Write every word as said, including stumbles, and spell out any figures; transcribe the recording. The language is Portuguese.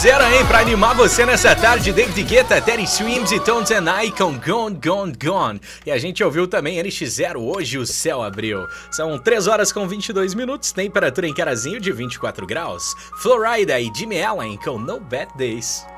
Sonzeira, hein? Pra animar você nessa tarde, David Guetta, Teddy Swims e Tones and I com Gone, Gone, Gone. E a gente ouviu também N X Zero, Hoje o Céu Abriu. São três horas com vinte e dois minutos, temperatura em Carazinho de vinte e quatro graus. Florida e Jimmy Allen com No Bad Days.